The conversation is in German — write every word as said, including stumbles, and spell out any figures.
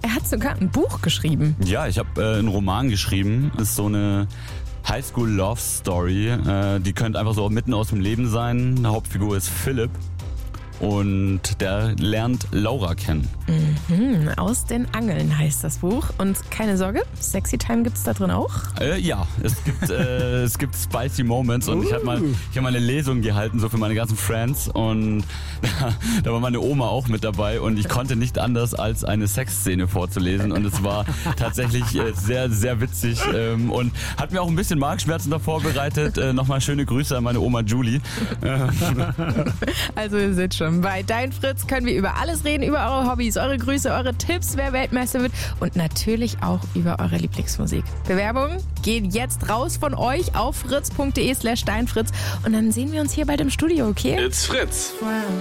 er hat sogar ein Buch geschrieben. Ja, ich habe äh, einen Roman geschrieben. Das ist so eine Highschool-Love-Story. Äh, die könnte einfach so mitten aus dem Leben sein. Die Hauptfigur ist Philipp. Und der lernt Laura kennen. Mhm, aus den Angeln heißt das Buch. Und keine Sorge, Sexy Time gibt's da drin auch? Äh, ja, es gibt, äh, es gibt Spicy Moments. Und uh. ich habe mal, ich hab mal eine Lesung gehalten, so für meine ganzen Friends. Und da, da war meine Oma auch mit dabei. Und ich konnte nicht anders, als eine Sexszene vorzulesen. Und es war tatsächlich äh, sehr, sehr witzig. Ähm, und hat mir auch ein bisschen Magenschmerzen davor bereitet. Äh, Nochmal schöne Grüße an meine Oma Julie. Also ihr seht schon. Bei Dein Fritz können wir über alles reden, über eure Hobbys, eure Grüße, eure Tipps, wer Weltmeister wird und natürlich auch über eure Lieblingsmusik. Bewerbungen gehen jetzt raus von euch auf fritz punkt de slash deinfritz und dann sehen wir uns hier bald im Studio, okay? It's Fritz. Wow.